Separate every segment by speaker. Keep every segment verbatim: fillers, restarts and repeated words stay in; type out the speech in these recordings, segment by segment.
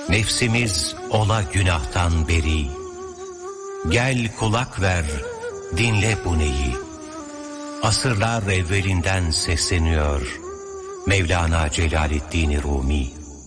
Speaker 1: Nefsimiz ola günahtan beri. Gel kulak ver, dinle bu neyi. Asırlar evvelinden sesleniyor Mevlana Celaleddin Rumi.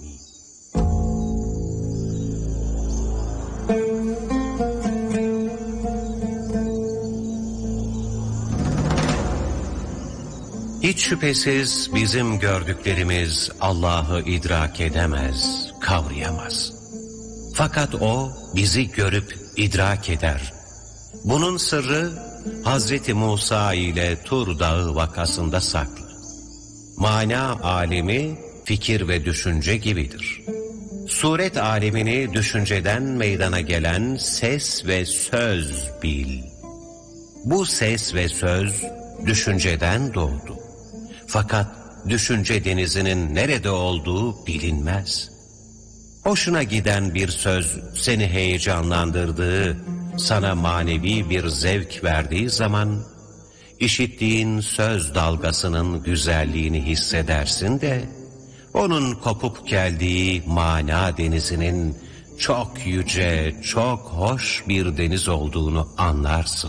Speaker 1: Hiç şüphesiz bizim gördüklerimiz Allah'ı idrak edemez, kavrayamaz. Fakat O bizi görüp idrak eder. Bunun sırrı Hazreti Musa ile Tur Dağı vakasında saklı. Mana alemi fikir ve düşünce gibidir. Suret alemini düşünceden meydana gelen ses ve söz bil. Bu ses ve söz düşünceden doğdu. Fakat düşünce denizinin nerede olduğu bilinmez. Hoşuna giden bir söz seni heyecanlandırdığı, sana manevi bir zevk verdiği zaman, işittiğin söz dalgasının güzelliğini hissedersin de, onun kopup geldiği mana denizinin çok yüce, çok hoş bir deniz olduğunu anlarsın.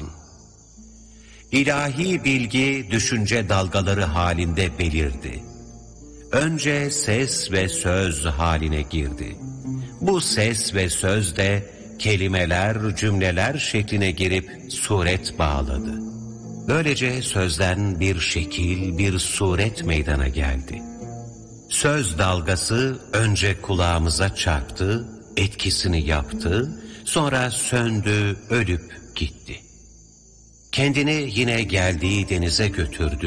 Speaker 1: İlahi bilgi düşünce dalgaları halinde belirdi. Önce ses ve söz haline girdi. Bu ses ve söz de kelimeler, cümleler şekline girip suret bağladı. Böylece sözden bir şekil, bir suret meydana geldi. Söz dalgası önce kulağımıza çarptı, etkisini yaptı, sonra söndü, ölüp gitti. Kendini yine geldiği denize götürdü.